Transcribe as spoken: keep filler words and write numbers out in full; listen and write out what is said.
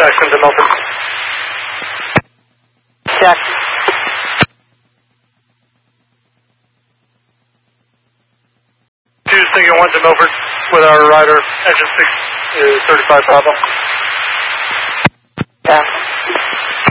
Jackson to Milford. Jackson. two Stinger one to Milford with our rider, engine six, uh, thirty-five Bravo. Yeah.